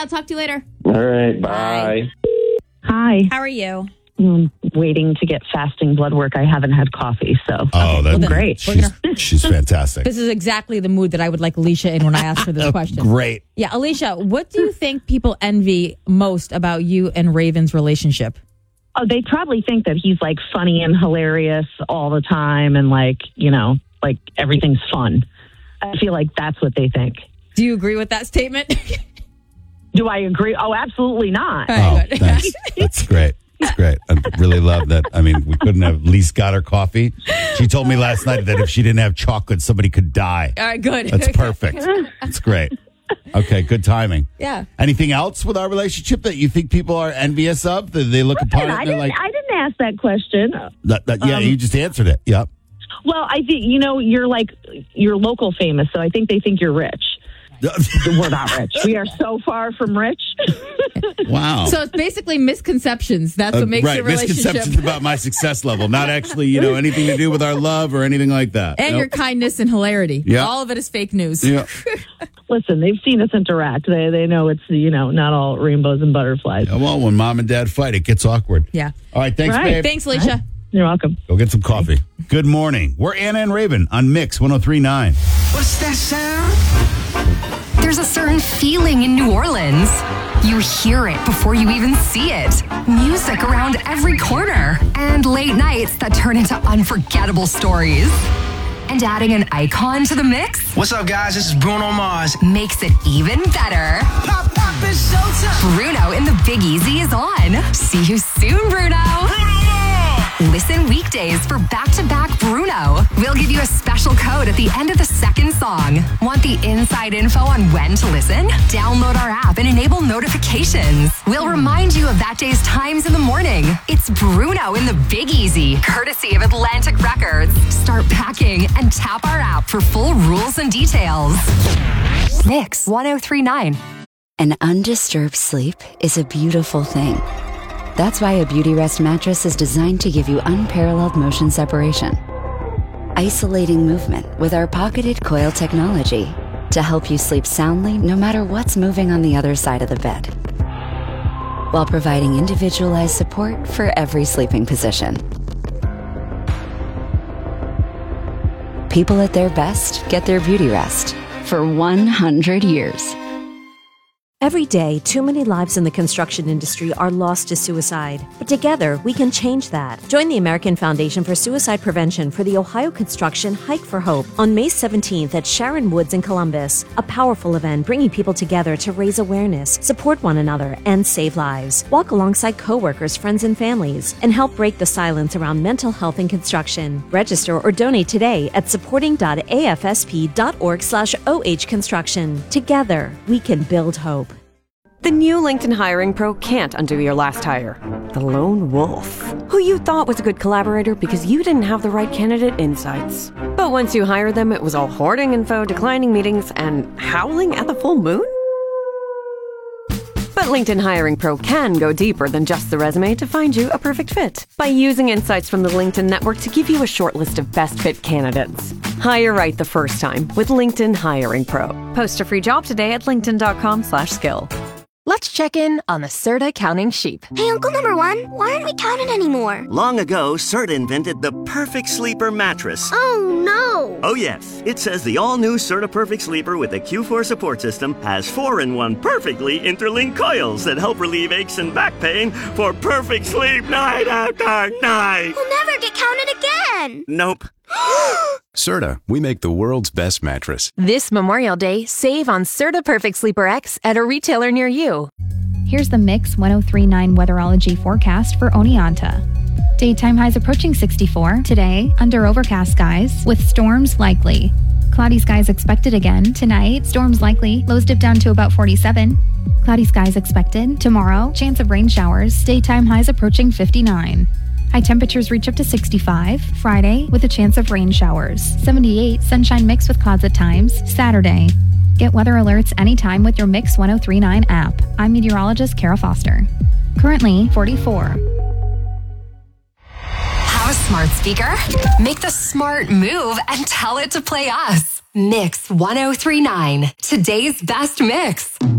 I'll talk to you later. All right. Bye. Hi. How are you? Waiting to get fasting blood work. I haven't had coffee, so that's great. She's fantastic. This is exactly the mood that I would like Alicia in when I ask her this question. Great. Yeah, Alicia, what do you think people envy most about you and Raven's relationship? Oh, they probably think that he's like funny and hilarious all the time, and like everything's fun. I feel like that's what they think. Do you agree with that statement? Do I agree? Oh, absolutely not. Thanks. That's great. It's great. I really love that. I mean, we couldn't have at least got her coffee. She told me last night that if she didn't have chocolate, somebody could die. All right, good. That's perfect. That's great. Okay, good timing. Yeah. Anything else with our relationship that you think people are envious of? That they look apart and they're like, I didn't ask that question. You just answered it. Yep. Well, I think, you're local famous, so I think they think you're rich. We're not rich. We are so far from rich. Wow. So it's basically misconceptions. That's what makes your relationship. Misconceptions about my success level. Not actually, anything to do with our love or anything like that. And your kindness and hilarity. Yeah. All of it is fake news. Yeah. Listen, they've seen us interact. They know it's, not all rainbows and butterflies. Yeah, well, when mom and dad fight, it gets awkward. Yeah. All right. Thanks, babe. Thanks, Alicia. You're welcome. Go get some coffee. Good morning. We're Anna and Raven on Mix 103.9. What's that sound? There's a certain feeling in New Orleans. You hear it before you even see it. Music around every corner. And late nights that turn into unforgettable stories. And adding an icon to the mix What's up, guys? This is Bruno Mars. makes it even better. Pop, it's showtime. Bruno in the Big Easy is on. See you soon, Bruno. Listen weekdays for back-to-back Bruno. We'll give you a special code at the end of the second song. Want the inside info on when to listen? Download our app and enable notifications. We'll remind you of that day's times in the morning. It's Bruno in the Big Easy, courtesy of Atlantic Records. Start packing and tap our app for full rules and details. Mix 103.9. An undisturbed sleep is a beautiful thing. That's why a Beauty Rest mattress is designed to give you unparalleled motion separation. Isolating movement with our pocketed coil technology to help you sleep soundly no matter what's moving on the other side of the bed. While providing individualized support for every sleeping position. People at their best get their Beauty Rest for 100 years. Every day, too many lives in the construction industry are lost to suicide. But together, we can change that. Join the American Foundation for Suicide Prevention for the Ohio Construction Hike for Hope on May 17th at Sharon Woods in Columbus. A powerful event bringing people together to raise awareness, support one another, and save lives. Walk alongside coworkers, friends, and families, and help break the silence around mental health in construction. Register or donate today at supporting.afsp.org/OH Construction. Together, we can build hope. The new LinkedIn Hiring Pro can't undo your last hire. The lone wolf, who you thought was a good collaborator because you didn't have the right candidate insights. But once you hired them, it was all hoarding info, declining meetings, and howling at the full moon? But LinkedIn Hiring Pro can go deeper than just the resume to find you a perfect fit by using insights from the LinkedIn network to give you a short list of best fit candidates. Hire right the first time with LinkedIn Hiring Pro. Post a free job today at linkedin.com/skill. Let's check in on the Serta counting sheep. Hey, Uncle Number One, why aren't we counting anymore? Long ago, Serta invented the Perfect Sleeper mattress. Oh, no. Oh, yes. It says the all-new Serta Perfect Sleeper with the Q4 support system has 4-in-1 perfectly interlinked coils that help relieve aches and back pain for perfect sleep night after night. We'll never get counted again. Nope. Serta, we make the world's best mattress. This Memorial Day, save on Serta Perfect Sleeper X at a retailer near you. Here's the Mix 103.9 weatherology forecast for Oneonta. Daytime highs approaching 64. Today, under overcast skies with storms likely. Cloudy skies expected again. Tonight, storms likely. Lows dip down to about 47. Cloudy skies expected. Tomorrow, chance of rain showers. Daytime highs approaching 59. High temperatures reach up to 65. Friday, with a chance of rain showers. 78, sunshine mixed with clouds at times. Saturday. Get weather alerts anytime with your Mix 103.9 app. I'm meteorologist Kara Foster. Currently, 44. Have a smart speaker? Make the smart move and tell it to play us. Mix 103.9, today's best mix.